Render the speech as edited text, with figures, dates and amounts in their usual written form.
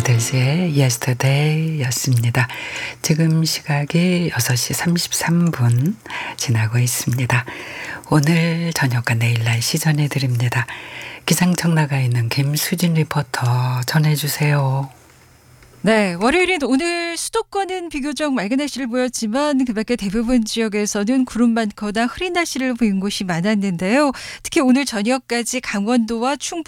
비틀즈의 Yesterday였습니다. 지금 시각이 6시 33분 지나고 있습니다. 오늘 저녁과 내일 날씨 전해드립니다. 기상청 나가 있는 김수진 리포터 전해주세요. 네, 월요일인 오늘 수도권은 비교적 맑은 날씨를 보였지만 그밖에 대부분 지역에서는 구름 많거나 흐린 날씨를 보인 곳이 많았는데요. 특히 오늘 저녁까지 강원도와 충북